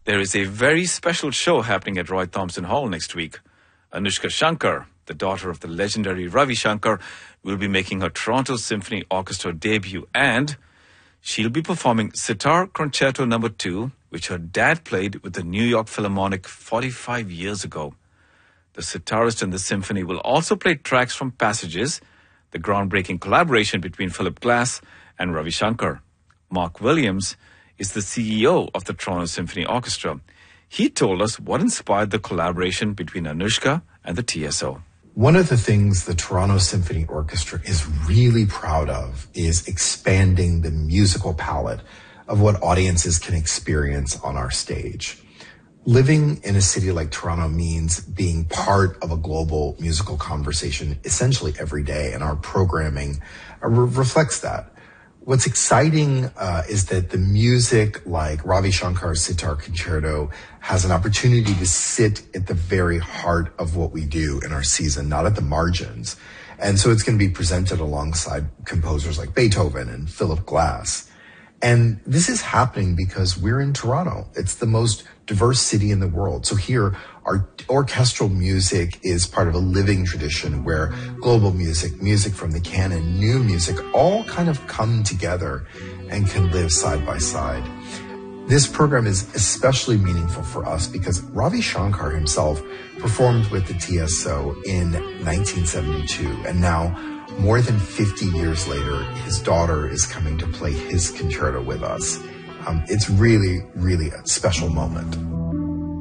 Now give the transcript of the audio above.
There is a very special show happening at Roy Thompson Hall next week. Anushka Shankar, the daughter of the legendary Ravi Shankar, will be making her Toronto Symphony Orchestra debut, and she'll be performing Sitar Concerto No. 2, which her dad played with the New York Philharmonic 45 years ago. The sitarist in the symphony will also play tracks from Passages, the groundbreaking collaboration between Philip Glass and Ravi Shankar. Mark Williams is the CEO of the Toronto Symphony Orchestra. He told us what inspired the collaboration between Anushka and the TSO. One of the things the Toronto Symphony Orchestra is really proud of is expanding the musical palette of what audiences can experience on our stage. Living in a city like Toronto means being part of a global musical conversation essentially every day, and our programming reflects that. What's exciting is that the music like Ravi Shankar's Sitar Concerto has an opportunity to sit at the very heart of what we do in our season, not at the margins. And so it's going to be presented alongside composers like Beethoven and Philip Glass. And this is happening because we're in Toronto. It's the most diverse city in the world. So here, our orchestral music is part of a living tradition where global music, music from the canon, new music, all kind of come together and can live side by side. This program is especially meaningful for us because Ravi Shankar himself performed with the TSO in 1972, and now, more than 50 years later, his daughter is coming to play his concerto with us. It's really, really a special moment.